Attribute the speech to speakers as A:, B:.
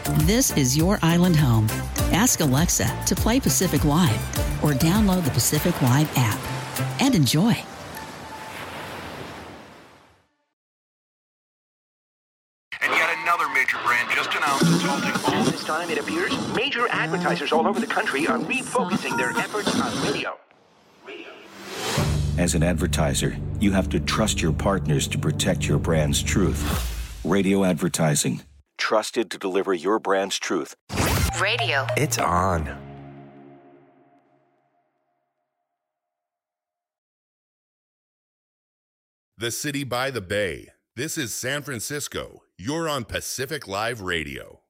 A: This is your island home. Ask Alexa to play Pacific Live or download the Pacific Live app and enjoy.
B: And yet another major brand just announced it's halting all.
C: This time, it appears, major advertisers all over the country are refocusing their efforts on radio.
D: As an advertiser, you have to trust your partners to protect your brand's truth. Radio advertising. Trusted to deliver your brand's truth.
E: Radio.
F: It's on.
G: The city by the bay. This is San Francisco. You're on Pacific Live Radio.